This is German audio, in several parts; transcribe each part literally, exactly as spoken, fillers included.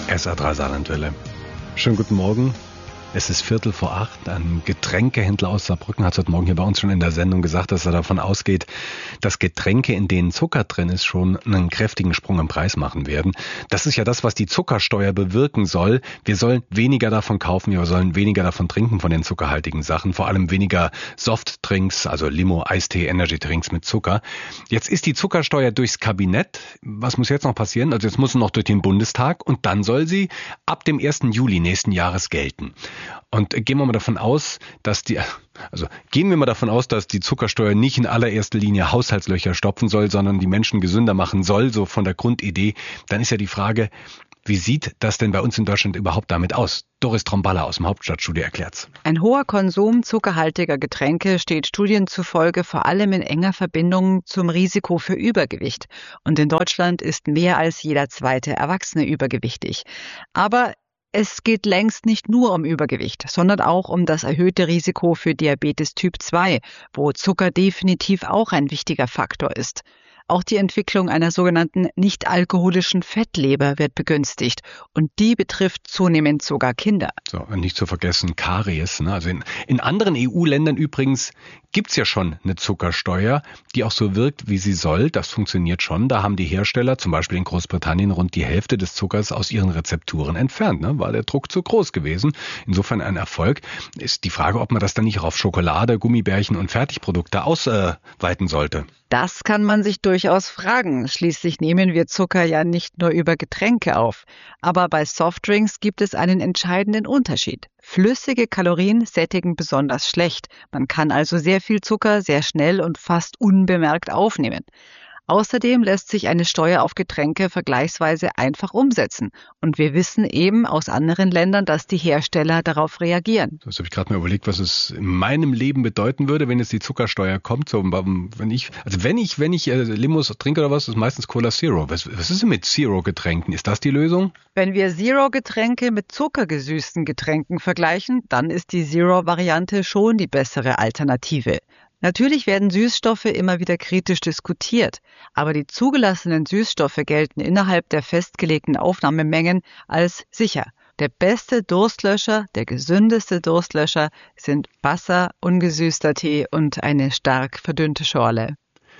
S A drei Saarlandwelle. Schönen guten Morgen. Es ist Viertel vor acht. Ein Getränkehändler aus Saarbrücken hat heute Morgen hier bei uns schon in der Sendung gesagt, dass er davon ausgeht, dass Getränke, in denen Zucker drin ist, schon einen kräftigen Sprung im Preis machen werden. Das ist ja das, was die Zuckersteuer bewirken soll. Wir sollen weniger davon kaufen, wir sollen weniger davon trinken, von den zuckerhaltigen Sachen. Vor allem weniger Softdrinks, also Limo, Eistee, Energydrinks mit Zucker. Jetzt ist die Zuckersteuer durchs Kabinett. Was muss jetzt noch passieren? Also jetzt muss sie noch durch den Bundestag und dann soll sie ab dem ersten Juli nächsten Jahres gelten. Und gehen wir mal davon aus, dass die, also gehen wir mal davon aus, dass die Zuckersteuer nicht in allererster Linie Haushaltslöcher stopfen soll, sondern die Menschen gesünder machen soll, so von der Grundidee. Dann ist ja die Frage, wie sieht das denn bei uns in Deutschland überhaupt damit aus? Doris Tromballa aus dem Hauptstadtstudio erklärt's. Ein hoher Konsum zuckerhaltiger Getränke steht Studien zufolge vor allem in enger Verbindung zum Risiko für Übergewicht. Und in Deutschland ist mehr als jeder zweite Erwachsene übergewichtig. Aber es geht längst nicht nur um Übergewicht, sondern auch um das erhöhte Risiko für Diabetes Typ zwei, wo Zucker definitiv auch ein wichtiger Faktor ist. Auch die Entwicklung einer sogenannten nicht-alkoholischen Fettleber wird begünstigt und die betrifft zunehmend sogar Kinder. So, und nicht zu vergessen Karies. Ne? Also in, in anderen E U-Ländern übrigens gibt's ja schon eine Zuckersteuer, die auch so wirkt, wie sie soll. Das funktioniert schon. Da haben die Hersteller, zum Beispiel in Großbritannien, rund die Hälfte des Zuckers aus ihren Rezepturen entfernt. Ne? War der Druck zu groß gewesen. Insofern ein Erfolg. Ist die Frage, ob man das dann nicht auch auf Schokolade, Gummibärchen und Fertigprodukte ausweiten sollte. Das kann man sich durchaus fragen. Schließlich nehmen wir Zucker ja nicht nur über Getränke auf. Aber bei Softdrinks gibt es einen entscheidenden Unterschied. Flüssige Kalorien sättigen besonders schlecht. Man kann also sehr viel Zucker sehr schnell und fast unbemerkt aufnehmen. Außerdem lässt sich eine Steuer auf Getränke vergleichsweise einfach umsetzen. Und wir wissen eben aus anderen Ländern, dass die Hersteller darauf reagieren. Das habe ich gerade mal überlegt, was es in meinem Leben bedeuten würde, wenn jetzt die Zuckersteuer kommt. So, wenn ich, also wenn ich, wenn ich äh, Limos trinke oder was, ist meistens Cola Zero. Was, was ist denn mit Zero-Getränken? Ist das die Lösung? Wenn wir Zero-Getränke mit zuckergesüßten Getränken vergleichen, dann ist die Zero-Variante schon die bessere Alternative. Natürlich werden Süßstoffe immer wieder kritisch diskutiert, aber die zugelassenen Süßstoffe gelten innerhalb der festgelegten Aufnahmemengen als sicher. Der beste Durstlöscher, der gesündeste Durstlöscher sind Wasser, ungesüßter Tee und eine stark verdünnte Schorle.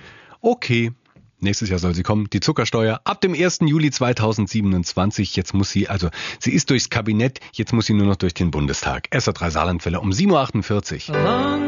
Okay. Nächstes Jahr soll sie kommen, die Zuckersteuer, ab dem ersten Juli zweitausendsiebenundzwanzig. Jetzt muss sie, also sie ist durchs Kabinett, jetzt muss sie nur noch durch den Bundestag. S A drei Saarlandwelle um sieben Uhr achtundvierzig.